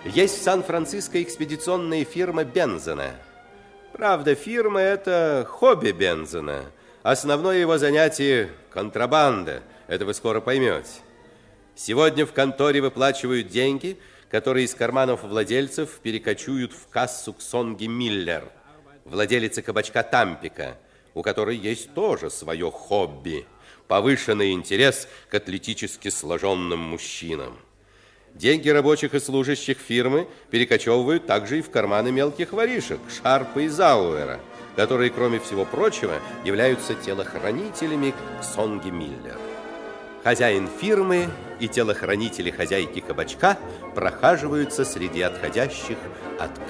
Есть в Сан-Франциско экспедиционная фирма Бензена. Правда, фирма – это хобби Бензена. Основное его занятие – контрабанда. Это вы скоро поймете. Сегодня в конторе выплачивают деньги, которые из карманов владельцев перекочуют в кассу Ксонги Миллер, владелицы кабачка Тампика, у которой есть тоже свое хобби – повышенный интерес к атлетически сложенным мужчинам. Деньги рабочих и служащих фирмы перекочевывают также и в карманы мелких воришек Шарпа и Зауэра, которые, кроме всего прочего, являются телохранителями Ксонги Миллер. Хозяин фирмы и телохранители хозяйки кабачка прохаживаются среди отходящих от